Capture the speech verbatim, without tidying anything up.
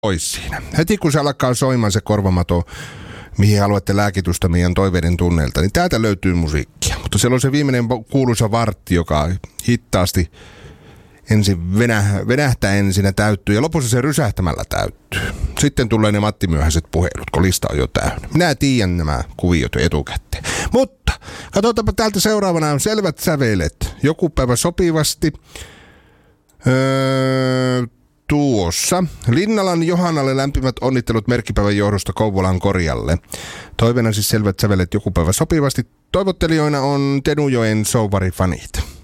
Ois siinä. Heti kun se alkaa soimaan se korvamato, mihin haluatte lääkitystä meidän toiveiden tunneilta, niin täältä löytyy musiikkia. Mutta siellä on se viimeinen kuuluisa vartti, joka hittaasti ensin venä, venähtäen siinä täyttyy ja lopussa se rysähtämällä täyttyy. Sitten tulee ne Matti Myöhäiset puhelut, kun lista on jo täynnä. Minä tiedän nämä kuviot jo etukäteen. Mutta katsotaanpa täältä seuraavana on Selvät sävelet. Joku päivä sopivasti. Öö, tuossa. Linnalan Johannalle lämpimät onnittelut merkkipäivän johdosta Kouvolan Korjalle. Toiveena siis Selvät sävelet joku päivä sopivasti. Toivottelijoina on Tenujoen Souvari-fanit.